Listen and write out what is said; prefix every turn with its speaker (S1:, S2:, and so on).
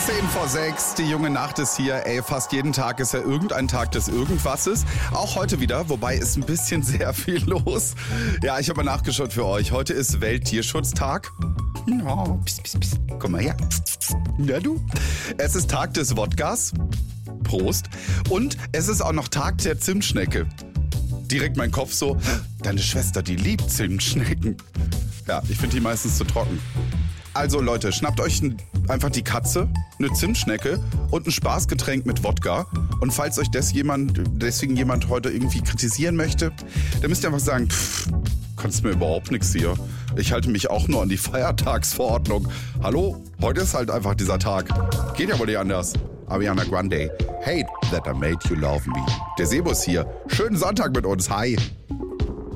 S1: 10:10, die junge Nacht ist hier. Ey, fast jeden Tag ist ja irgendein Tag des Irgendwasses. Auch heute wieder, wobei ist ein bisschen sehr viel los. Ja, ich habe mal nachgeschaut für euch. Heute ist Welttierschutztag. Oh, pss, pss, pss. Komm mal her. Ja, du. Es ist Tag des Wodkas. Prost. Und es ist auch noch Tag der Zimtschnecke. Direkt mein Kopf so, deine Schwester, die liebt Zimtschnecken. Ja, ich finde die meistens zu trocken. Also Leute, schnappt euch einfach die Katze, eine Zimtschnecke und ein Spaßgetränk mit Wodka. Und falls euch deswegen jemand heute irgendwie kritisieren möchte, dann müsst ihr einfach sagen, kannst mir überhaupt nichts hier. Ich halte mich auch nur an die Feiertagsverordnung. Hallo, heute ist halt einfach dieser Tag. Geht ja wohl nicht anders. Ariana Grande, Hate that I made you love me. Der Sebus hier. Schönen Sonntag mit uns. Hi.